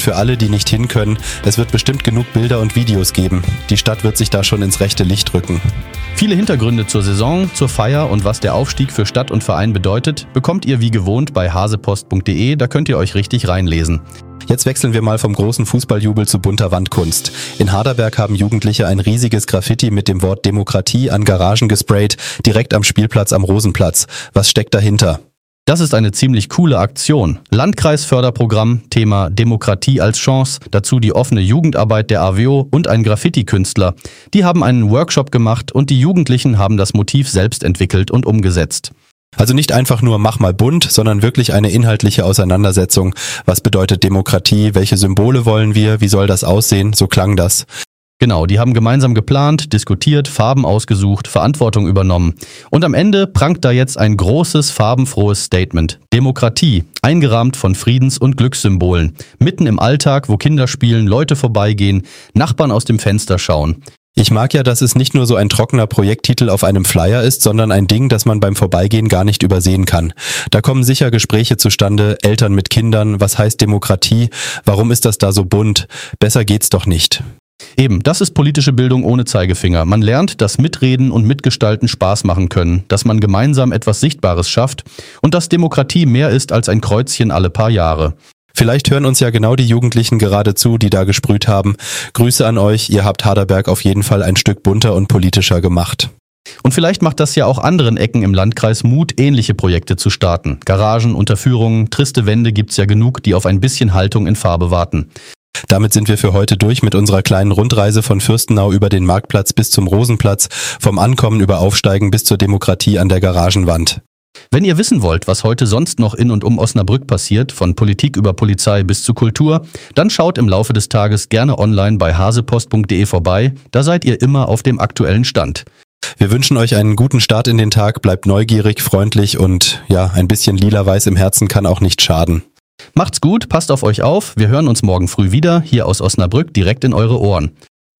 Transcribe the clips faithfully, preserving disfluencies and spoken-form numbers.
Für alle, die nicht hin können, es wird bestimmt genug Bilder und Videos geben. Die Stadt wird sich da schon ins rechte Licht rücken. Viele Hintergründe zur Saison, zur Feier und was der Aufstieg für Stadt und Verein bedeutet, bekommt ihr wie gewohnt bei hasepost punkt de, da könnt ihr euch richtig reinlesen. Jetzt wechseln wir mal vom großen Fußballjubel zu bunter Wandkunst. In Harderberg haben Jugendliche ein riesiges Graffiti mit dem Wort Demokratie an Garagen gesprayt, direkt am Spielplatz am Rosenplatz. Was steckt dahinter? Das ist eine ziemlich coole Aktion. Landkreisförderprogramm, Thema Demokratie als Chance, dazu die offene Jugendarbeit der A W O und ein Graffiti-Künstler. Die haben einen Workshop gemacht und die Jugendlichen haben das Motiv selbst entwickelt und umgesetzt. Also nicht einfach nur mach mal bunt, sondern wirklich eine inhaltliche Auseinandersetzung. Was bedeutet Demokratie? Welche Symbole wollen wir? Wie soll das aussehen? So klang das. Genau, die haben gemeinsam geplant, diskutiert, Farben ausgesucht, Verantwortung übernommen. Und am Ende prangt da jetzt ein großes, farbenfrohes Statement. Demokratie, eingerahmt von Friedens- und Glückssymbolen. Mitten im Alltag, wo Kinder spielen, Leute vorbeigehen, Nachbarn aus dem Fenster schauen. Ich mag ja, dass es nicht nur so ein trockener Projekttitel auf einem Flyer ist, sondern ein Ding, das man beim Vorbeigehen gar nicht übersehen kann. Da kommen sicher Gespräche zustande, Eltern mit Kindern, was heißt Demokratie, warum ist das da so bunt, besser geht's doch nicht. Eben, das ist politische Bildung ohne Zeigefinger. Man lernt, dass Mitreden und Mitgestalten Spaß machen können, dass man gemeinsam etwas Sichtbares schafft und dass Demokratie mehr ist als ein Kreuzchen alle paar Jahre. Vielleicht hören uns ja genau die Jugendlichen gerade zu, die da gesprüht haben. Grüße an euch, ihr habt Harderberg auf jeden Fall ein Stück bunter und politischer gemacht. Und vielleicht macht das ja auch anderen Ecken im Landkreis Mut, ähnliche Projekte zu starten. Garagen, Unterführungen, triste Wände gibt's ja genug, die auf ein bisschen Haltung in Farbe warten. Damit sind wir für heute durch mit unserer kleinen Rundreise von Fürstenau über den Marktplatz bis zum Rosenplatz, vom Ankommen über Aufsteigen bis zur Demokratie an der Garagenwand. Wenn ihr wissen wollt, was heute sonst noch in und um Osnabrück passiert, von Politik über Polizei bis zu Kultur, dann schaut im Laufe des Tages gerne online bei hasepost punkt de vorbei, da seid ihr immer auf dem aktuellen Stand. Wir wünschen euch einen guten Start in den Tag, bleibt neugierig, freundlich und ja, ein bisschen lila-weiß im Herzen kann auch nicht schaden. Macht's gut, passt auf euch auf, wir hören uns morgen früh wieder, hier aus Osnabrück, direkt in eure Ohren.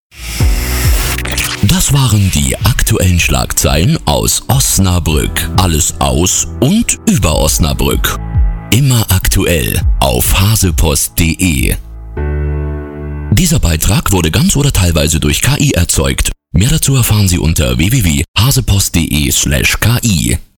Das waren die aktuellen Schlagzeilen aus Osnabrück. Alles aus und über Osnabrück. Immer aktuell auf hasepost punkt de. Dieser Beitrag wurde ganz oder teilweise durch K I erzeugt. Mehr dazu erfahren Sie unter w w w punkt hasepost punkt de slash K I.